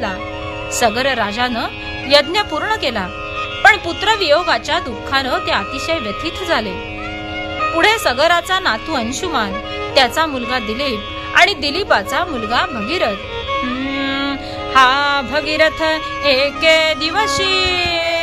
घेतला. सगर राजानं यज्ञ पूर्ण केला, पण पुत्रवियोगाच्या दुःखानं ते अतिशय व्यथित झाले. पुढे सगराचा नातू अंशुमान, त्याचा मुलगा दिलीप आणि दिलीपाचा मुलगा भगीरथ. हा भगीरथ एके दिवशी